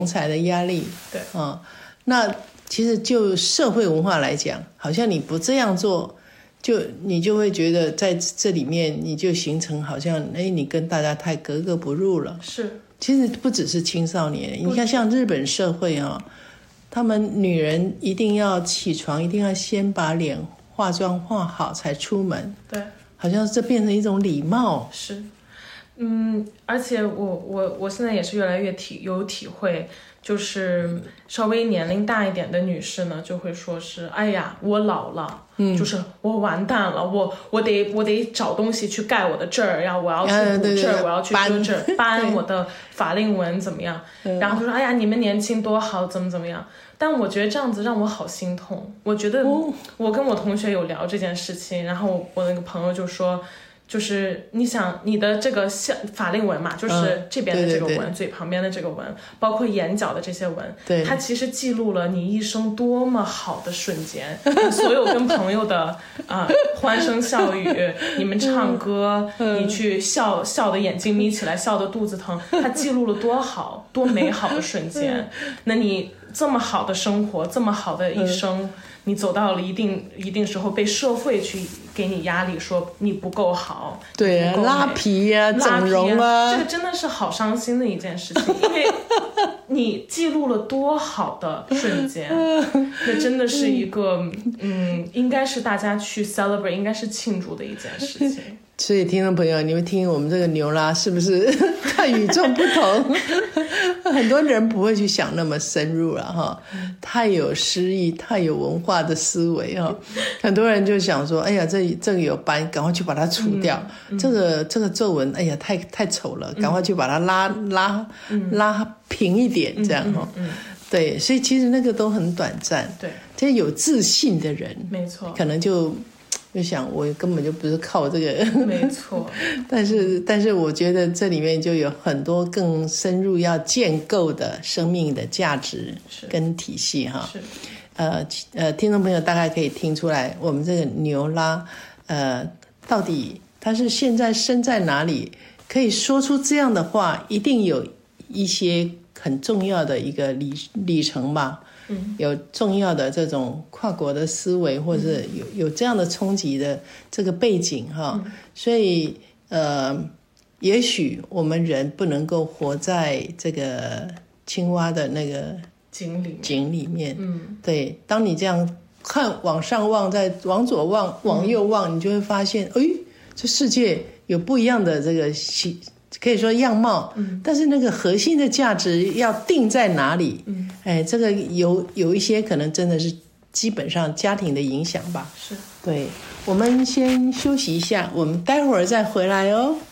才的压力。 对那其实就社会文化来讲，好像你不这样做，你就会觉得在这里面你就形成好像你跟大家太格格不入了。 是， 其实不只是青少年，你看像日本社会他们女人一定要起床，一定要先把脸化妆化好才出门。 对， 好像这变成一种礼貌。 是，而且我现在也是越来越有体会，就是稍微年龄大一点的女士呢，就会说是，哎呀，我老了，就是我完蛋了，我得找东西去盖我的这儿呀，我要去补这儿，我要去遮这儿，搬我的法令纹怎么样？然后就说，哎呀，你们年轻多好，怎么样？但我觉得这样子让我好心痛。我觉得我跟我同学有聊这件事情，然后我那个朋友就说，就是你想你的这个法令纹嘛，就是这边的这个纹， 对， 嘴旁边的这个纹，包括眼角的这些纹， 对， 它其实记录了你一生多么好的瞬间，你所有跟朋友的欢声笑语，你们唱歌，你去笑的眼睛眯起来，笑的肚子疼，它记录了多美好的瞬间。那你这么好的生活，这么好的一生，你走到了一定时候，被社会去给你压力，说你不够好， 对啊，拉皮啊，整容啊， 这个真的是好伤心的一件事情，因为你记录了多好的瞬间，那真的是一个应该是大家去 celebrate， 应该是庆祝的一件事情。 所以听众朋友，你们听我们这个牛拉是不是太与众不同？很多人不会去想那么深入了太有诗意，太有文化的思维很多人就想说，哎呀，这个有斑，赶快去把它除掉。这个皱纹，哎呀，太丑了，赶快去把它拉平一点，这样对，所以其实那个都很短暂。 对， 这些有自信的人， 没错， 可能就想我根本就不是靠这个， 没错。 但是我觉得这里面就有很多更深入要建构的生命的价值跟体系听众朋友大概可以听出来，我们这个牛拉到底他是现在身在哪里，可以说出这样的话，一定有一些很重要的一个里程吧。有重要的这种跨国的思维，或者是有这样的冲击的这个背景所以也许我们人不能够活在这个青蛙的那个井里面对，当你这样看往上望，再往左望往右望，你就会发现这世界有不一样的这个可以说样貌但是那个核心的价值要定在哪里这个有一些可能真的是基本上家庭的影响吧。 是， 对，我们先休息一下，我们待会儿再回来哦。